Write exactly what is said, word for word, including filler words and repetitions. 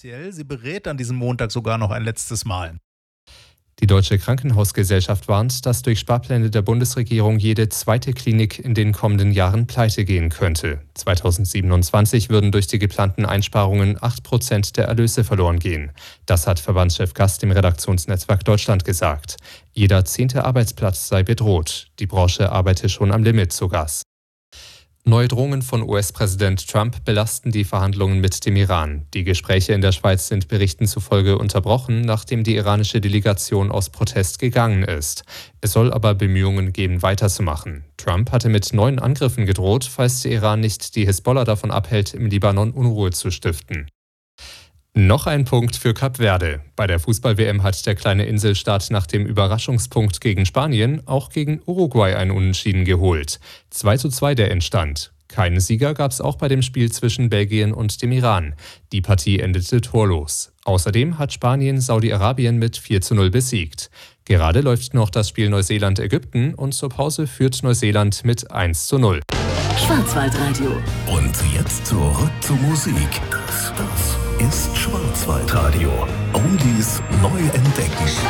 offiziell. Sie berät an diesem Montag sogar noch ein letztes Mal. Die Deutsche Krankenhausgesellschaft warnt, dass durch Sparpläne der Bundesregierung jede zweite Klinik in den kommenden Jahren pleite gehen könnte. zweitausendsiebenundzwanzig würden durch die geplanten Einsparungen acht Prozent der Erlöse verloren gehen. Das hat Verbandschef Gast im Redaktionsnetzwerk Deutschland gesagt. Jeder zehnte Arbeitsplatz sei bedroht. Die Branche arbeite schon am Limit, so Gast. Neue Drohungen von U S-Präsident Trump belasten die Verhandlungen mit dem Iran. Die Gespräche in der Schweiz sind Berichten zufolge unterbrochen, nachdem die iranische Delegation aus Protest gegangen ist. Es soll aber Bemühungen geben, weiterzumachen. Trump hatte mit neuen Angriffen gedroht, falls der Iran nicht die Hisbollah davon abhält, im Libanon Unruhe zu stiften. Noch ein Punkt für Kap Verde. Bei der Fußball-W M hat der kleine Inselstaat nach dem Überraschungspunkt gegen Spanien auch gegen Uruguay ein Unentschieden geholt. zwei zu zwei der Endstand. Keinen Sieger gab es auch bei dem Spiel zwischen Belgien und dem Iran. Die Partie endete torlos. Außerdem hat Spanien Saudi-Arabien mit vier zu null besiegt. Gerade läuft noch das Spiel Neuseeland-Ägypten und zur Pause führt Neuseeland mit eins zu null. Schwarzwaldradio. Und jetzt zurück zur Musik. Das, das ist Schwarzwaldradio. Oldies neu entdecken.